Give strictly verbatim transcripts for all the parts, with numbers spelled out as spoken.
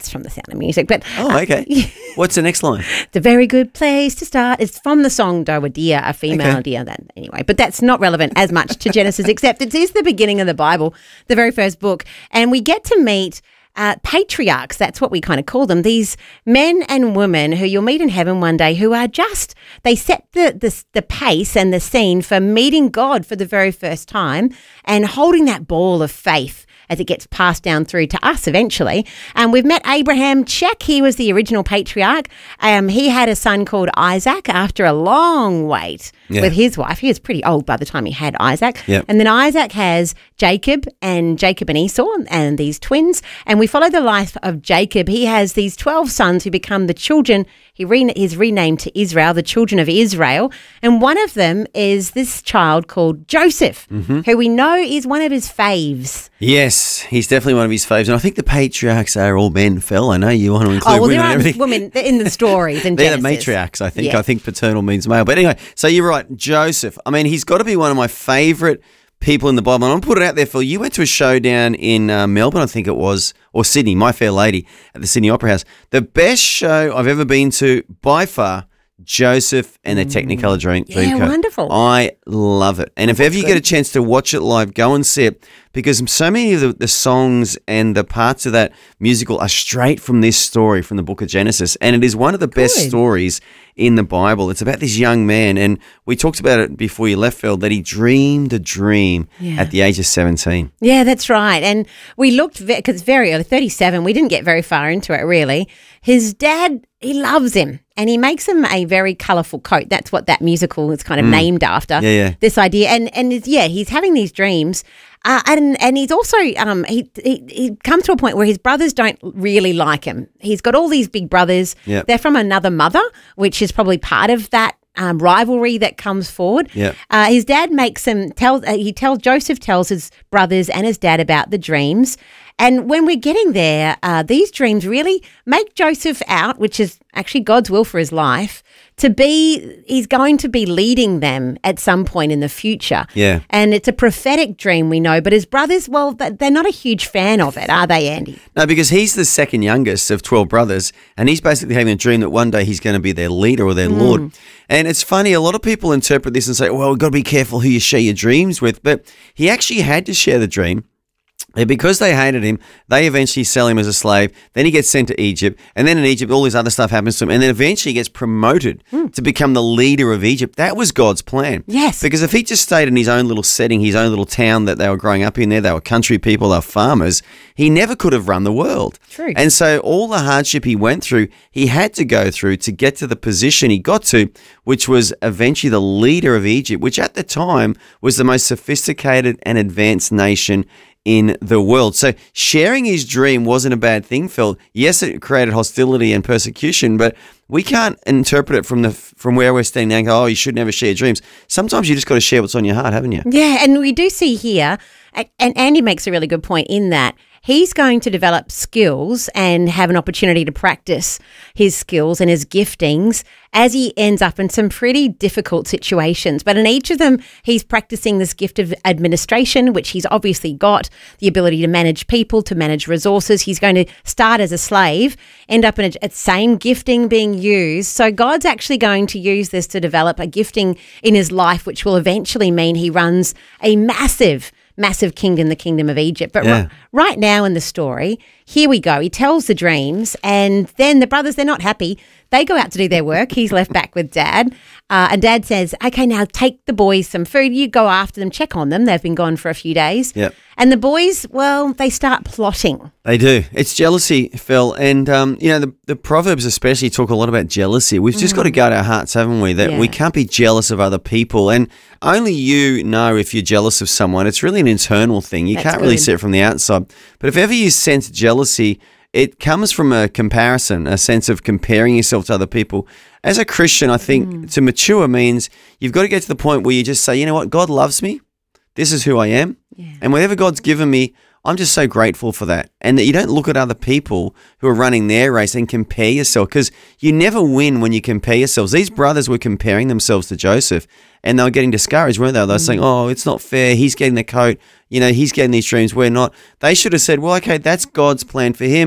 That's from The Sound of Music. But Oh, okay. Uh, What's the next line? It's a very good place to start. It's from the song Doe a Deer, a female Okay. deer. That, anyway, but that's not relevant as much to Genesis, except it is the beginning of the Bible, the very first book. And we get to meet uh, patriarchs. That's what we kind of call them. These men and women who you'll meet in heaven one day who are just, they set the, the, the pace and the scene for meeting God for the very first time and holding that ball of faith as it gets passed down through to us eventually. And um, we've met Abraham. Check, he was the original patriarch. Um, he had a son called Isaac after a long wait Yeah. with his wife. He was pretty old by the time he had Isaac. Yep. And then Isaac has Jacob and Jacob and Esau and these twins. And we follow the life of Jacob. He has these twelve sons who become the children. He re- is renamed to Israel, the children of Israel. And one of them is this child called Joseph, Mm-hmm. who we know is one of his faves. Yes, he's definitely one of his faves. And I think the patriarchs are all men, Phil. I know you want to include Oh, well, women there and are everything. women in the stories in They're the Genesis. matriarchs, I think. Yeah. I think paternal means male. But anyway, so you're right. Joseph. I mean, he's got to be one of my favourite people in the Bible. And I'm put it out there, Phil. You went to a show down in uh, Melbourne, I think it was, or Sydney, My Fair Lady, at the Sydney Opera House. The best show I've ever been to by far, Joseph and the Technicolor Dream Mm. Yeah, Dreamcoat. wonderful. I love it. And if ever you get a chance to watch it live, go and see it, because so many of the, the songs and the parts of that musical are straight from this story from the book of Genesis. And it is one of the best Good. stories in the Bible. It's about this young man, and we talked about it before you left, Phil, that he dreamed a dream Yeah. at the age of seventeen. Yeah, that's right. And we looked, because it's very early, thirty-seven. We didn't get very far into it, really. His dad, he loves him, and he makes him a very colourful coat. That's what that musical is kind of named after. Mm. Yeah, yeah. This idea. And, and it's, yeah, he's having these dreams. Uh, and and he's also, um he, he he comes to a point where his brothers don't really like him. He's got all these big brothers. Yep. They're from another mother, which is probably part of that Um, rivalry that comes forward. Yep. Uh, his dad makes him tell. Uh, he tells Joseph tells his brothers and his dad about the dreams, and when we're getting there, uh, these dreams really make Joseph out, which is actually God's will for his life, to be. He's going to be leading them at some point in the future. Yeah. and it's a prophetic dream, we know. But his brothers, well, th- they're not a huge fan of it, are they, Andy? No, because he's the second youngest of twelve brothers, and he's basically having a dream that one day he's going to be their leader or their Lord. And it's funny, a lot of people interpret this and say, well, we've got to be careful who you share your dreams with. But he actually had to share the dream. And because they hated him, they eventually sell him as a slave. Then he gets sent to Egypt. And then in Egypt, all this other stuff happens to him. And then eventually he gets promoted to become the leader of Egypt. That was God's plan. Yes. Because if he just stayed in his own little setting, his own little town that they were growing up in there, they were country people, they were farmers, he never could have run the world. True. And so all the hardship he went through, he had to go through to get to the position he got to, which was eventually the leader of Egypt, which at the time was the most sophisticated and advanced nation in the world. So sharing his dream wasn't a bad thing, Phil. Yes, it created hostility and persecution, but we can't interpret it from the from where we're standing now and go, oh, you should never share dreams. Sometimes you just got to share what's on your heart, haven't you? Yeah, and we do see here, a- and Andy makes a really good point in that he's going to develop skills and have an opportunity to practice his skills and his giftings as he ends up in some pretty difficult situations. But in each of them, he's practicing this gift of administration, which he's obviously got, the ability to manage people, to manage resources. He's going to start as a slave, end up in a, a same gifting being used. So God's actually going to use this to develop a gifting in his life, which will eventually mean he runs a massive massive kingdom, the kingdom of Egypt. But Yeah. ri- right now in the story, here we go. He tells the dreams, and then the brothers, they're not happy. They go out to do their work. He's left back with Dad. Uh, and Dad says, okay, now take the boys some food. You go after them, check on them. They've been gone for a few days. Yep. And the boys, well, they start plotting. They do. It's jealousy, Phil. And, um, you know, the, the Proverbs especially talk a lot about jealousy. We've just got to guard our hearts, haven't we? That Yeah. we can't be jealous of other people. And only you know if you're jealous of someone. It's really an internal thing. You That's can't really good. see it from the outside. But if ever you sense jealousy, it comes from a comparison, a sense of comparing yourself to other people. As a Christian, I think Mm. to mature means you've got to get to the point where you just say, you know what, God loves me. This is who I am. Yeah. And whatever God's given me, I'm just so grateful for that. And that you don't look at other people who are running their race and compare yourself, because you never win when you compare yourselves. These brothers were comparing themselves to Joseph, and they were getting discouraged, weren't they? They were saying, oh, it's not fair. He's getting the coat. You know, he's getting these dreams. We're not. They should have said, well, okay, that's God's plan for him.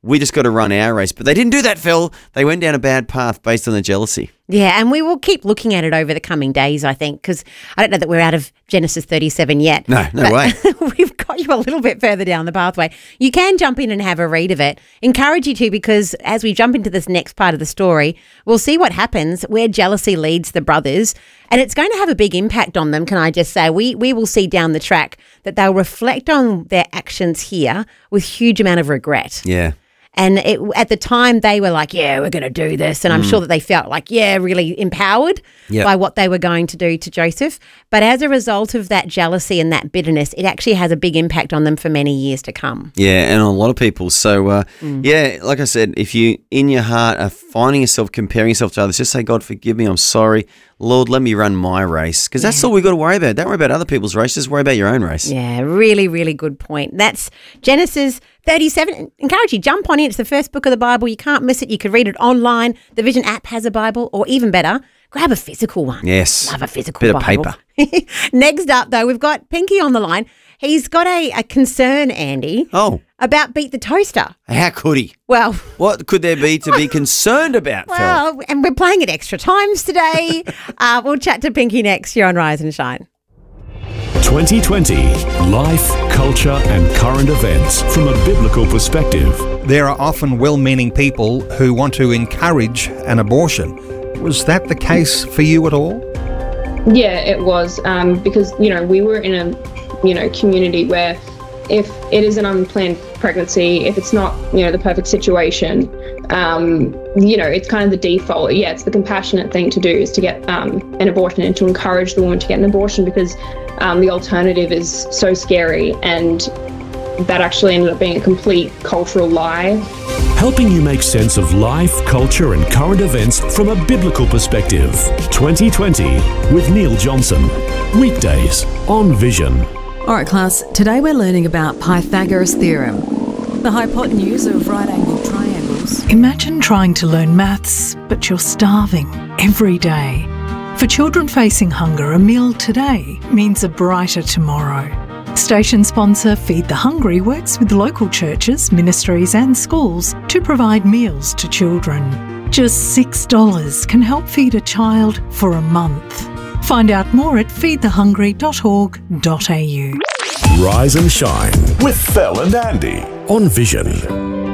We just got to run our race. But they didn't do that, Phil. They went down a bad path based on the jealousy. Yeah, and we will keep looking at it over the coming days, I think, because I don't know that we're out of Genesis thirty-seven yet. No, no way. We've got you a little bit further down the pathway. You can jump in and have a read of it. Encourage you to, because as we jump into this next part of the story, we'll see what happens where jealousy leads the brothers, and it's going to have a big impact on them, can I just say. We we will see down the track that they'll reflect on their actions here with huge amount of regret. Yeah. And it, at the time, they were like, yeah, we're going to do this. And I'm mm. sure that they felt like, yeah, really empowered yep. by what they were going to do to Joseph. But as a result of that jealousy and that bitterness, it actually has a big impact on them for many years to come. Yeah, and a lot of people. So, uh, mm. yeah, like I said, if you in your heart are finding yourself comparing yourself to others, just say, God, forgive me, I'm sorry. Lord, let me run my race. Because that's yeah. all we've got to worry about. Don't worry about other people's race. Just worry about your own race. Yeah, really, really good point. That's Genesis thirty-seven. Encourage you, jump on in. It's the first book of the Bible. You can't miss it. You can read it online. The Vision app has a Bible, or even better, grab a physical one. Yes. Love a physical Bit Bible. of paper. Next up, though, we've got Pinky on the line. He's got a, a concern, Andy. Oh. About Beat the Toaster. How could he? Well. What could there be to be concerned about, Well, Phil? And we're playing it extra times today. uh, we'll chat to Pinky next here on Rise and Shine. twenty twenty, life, culture and current events from a biblical perspective. There are often well-meaning people who want to encourage an abortion. Was that the case for you at all? Yeah, it was, um, because, you know, we were in a, you know, community where if it is an unplanned pregnancy, if it's not, you know, the perfect situation, um, you know, it's kind of the default. Yeah, it's the compassionate thing to do is to get um, an abortion and to encourage the woman to get an abortion, because um, the alternative is so scary, and that actually ended up being a complete cultural lie. Helping you make sense of life, culture and current events from a biblical perspective. twenty twenty with Neil Johnson. Weekdays on Vision. All right, class, today we're learning about Pythagoras' theorem, the hypotenuse of right-angled triangles. Imagine trying to learn maths, but you're starving every day. For children facing hunger, a meal today means a brighter tomorrow. Station sponsor Feed the Hungry works with local churches, ministries and schools to provide meals to children. Just six dollars can help feed a child for a month. Find out more at feed the hungry dot org dot a u. Rise and Shine with Phil and Andy on Vision.